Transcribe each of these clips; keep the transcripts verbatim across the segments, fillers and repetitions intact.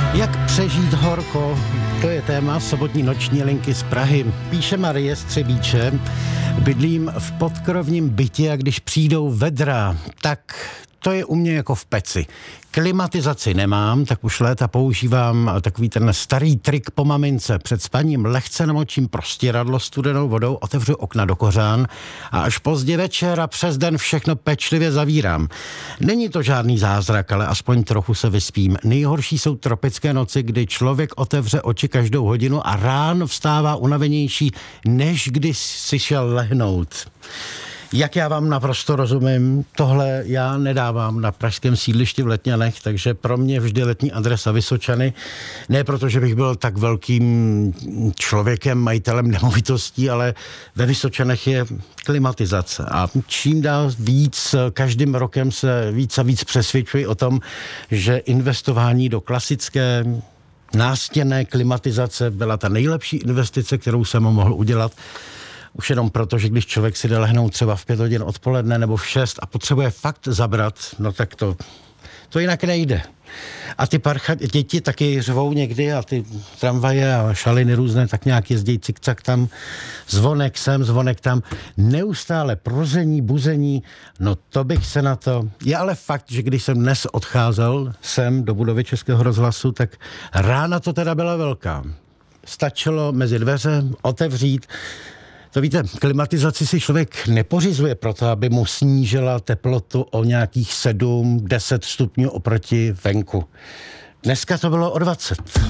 Jak přežít horko, to je téma sobotní noční linky z Prahy. Píše Marie z Třebíče, bydlím v podkrovním bytě a když přijdou vedra, tak to je u mě jako v peci. Klimatizaci nemám, tak už léta používám takový ten starý trik po mamince. Před spaním lehce namočím prostěradlo studenou vodou, otevřu okna do kořán a až pozdě večer a přes den všechno pečlivě zavírám. Není to žádný zázrak, ale aspoň trochu se vyspím. Nejhorší jsou tropické noci, kdy člověk otevře oči každou hodinu a ráno vstává unavenější, než když si šel lehnout. Jak já vám naprosto rozumím, tohle já nedávám na pražském sídlišti v Letňanech, takže pro mě vždy letní adresa Vysočany. Ne proto, že bych byl tak velkým člověkem, majitelem nemovitostí, ale ve Vysočanech je klimatizace. A čím dál víc, každým rokem se víc a víc přesvědčuji o tom, že investování do klasické nástěnné klimatizace byla ta nejlepší investice, kterou jsem mohl udělat. Už jenom proto, že když člověk si jde lehnout třeba v pět hodin odpoledne nebo v šest a potřebuje fakt zabrat, no tak to, to jinak nejde. A ty parcha, děti taky řvou někdy a ty tramvaje a šaliny různé tak nějak jezdí cikcak tam, zvonek sem, zvonek tam, neustále prození, buzení, no to bych se na to... Je ale fakt, že když jsem dnes odcházel sem do budovy Českého rozhlasu, tak rána to teda byla velká. Stačilo mezi dveře otevřít. To víte, klimatizaci si člověk nepořizuje proto, aby mu snížila teplotu o nějakých sedm deset stupňů oproti venku. Dneska to bylo o dvacet.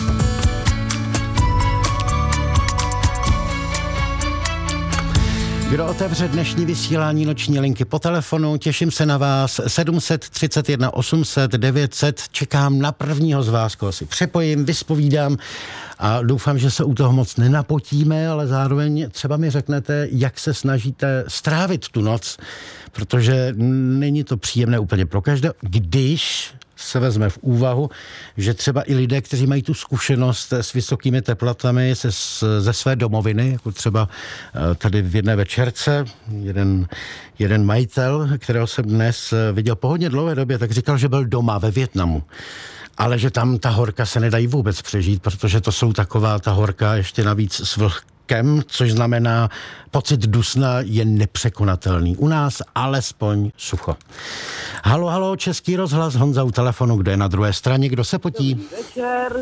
Kdo otevře dnešní vysílání noční linky po telefonu, těším se na vás. sedm set třicet jedna osm set devět set, čekám na prvního z vás, koho si přepojím, vyspovídám a doufám, že se u toho moc nenapotíme, ale zároveň třeba mi řeknete, jak se snažíte strávit tu noc, protože není to příjemné úplně pro každého, když se vezme v úvahu, že třeba i lidé, kteří mají tu zkušenost s vysokými teplotami se, ze své domoviny, jako třeba tady v jedné večerce, jeden, jeden majitel, kterého jsem dnes viděl po hodně dlouhé době, tak říkal, že byl doma ve Vietnamu. Ale že tam ta horka se nedají vůbec přežít, protože to jsou taková ta horka ještě navíc s vlhkem, což znamená pocit dusna je nepřekonatelný. U nás alespoň sucho. Halo, halo, Český rozhlas, Honza u telefonu, kdo je na druhé straně, kdo se potí? Dobrý večer.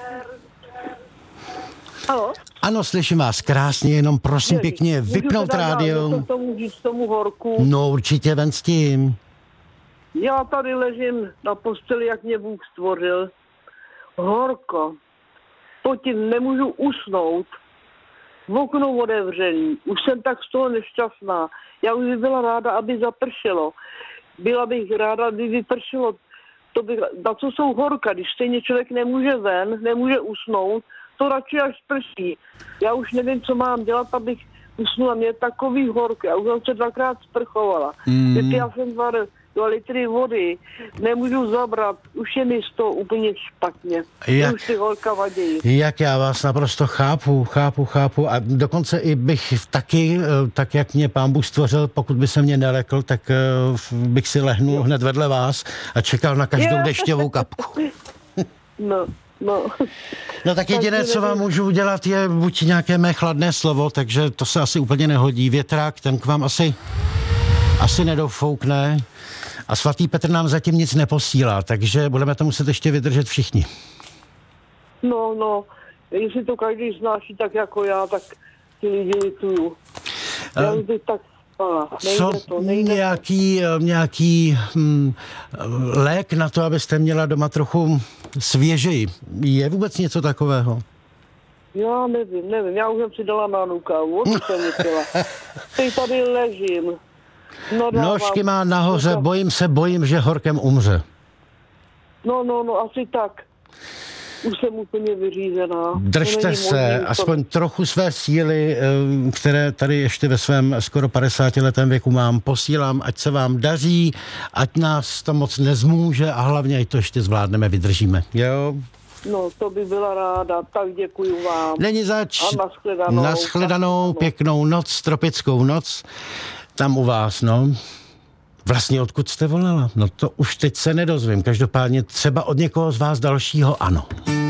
Halo? Ano, slyším vás krásně, jenom prosím pěkně vypnout rádio. Můžu tomu říct tomu horku? No určitě, ven s tím. Já tady ležím na posteli, jak mě Bůh stvořil. Horko. Potím, nemůžu usnout. V okno otevřený. Už jsem tak z toho nešťastná. Já už bych byla ráda, aby zapršelo. Byla bych ráda, aby vypršelo. To bych, na co jsou horka, když stejně člověk nemůže ven, nemůže usnout, to radši až sprší. Já už nevím, co mám dělat, abych usnula. Mě je takový horko. Já už jsem se dvakrát sprchovala. Mm. Vypila jsem dva, dva litry vody. Nemůžu zabrat. Už je mi z toho úplně špatně. Jak, už ty horka vadějí. Jak já vás naprosto chápu, chápu, chápu. A dokonce i bych taky, tak jak mě Pán Bůh stvořil, pokud by se mě nelekl, tak bych si lehnul hned vedle vás a čekal na každou dešťovou kapku. No. No. no tak jediné, co vám můžu udělat, je buď nějaké mé chladné slovo, takže to se asi úplně nehodí. Větrák, ten k vám asi, asi nedofoukne a svatý Petr nám zatím nic neposílá, takže budeme to muset ještě vydržet všichni. No, no, jestli to každý znáší tak jako já, tak ti lidi lituju. Já uh, bych tak Co to, nějaký, nějaký hm, lék na to, abyste měla doma trochu svěžeji? Je vůbec něco takového? Já nevím, nevím. Já už jsem si dala na kávu, od jsem nechtěla. Teď tady ležím. No, Nožky má nahoře, no, bojím se, bojím, že horkem umře. No, no, no, asi tak. Už jsem úplně vyřízená. Držte se, aspoň trochu své síly, které tady ještě ve svém skoro padesátiletém věku mám, posílám, ať se vám daří, ať nás to moc nezmůže a hlavně, ať to ještě zvládneme, vydržíme. Jo? No, to by byla ráda, tak děkuju vám. Není zač. A nashledanou. Nashledanou, pěknou noc, tropickou noc, tam u vás, no. Vlastně odkud jste volala? No to už teď se nedozvím. Každopádně třeba od někoho z vás dalšího ano.